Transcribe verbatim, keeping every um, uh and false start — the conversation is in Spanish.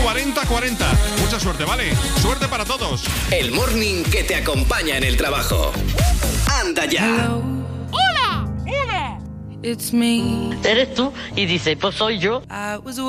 cuarenta cuarenta. Mucha suerte, ¿vale? Suerte para todos. El morning que te acompaña en el trabajo. Anda ya. Hello. Hola. Hola. It's me. Eres tú y dice, pues soy yo. I was